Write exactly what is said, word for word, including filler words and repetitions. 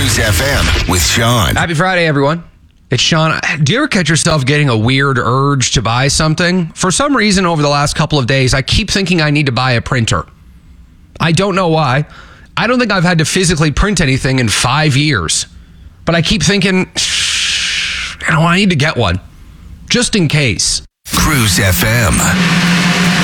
Cruise F M with Sean. Happy Friday, everyone. It's Sean. Do you ever catch yourself getting a weird urge to buy something? For some reason, over the last couple of days, I keep thinking I need to buy a printer. I don't know why. I don't think I've had to physically print anything in five years. But I keep thinking, you know, I need to get one. Just in case. Cruise F M.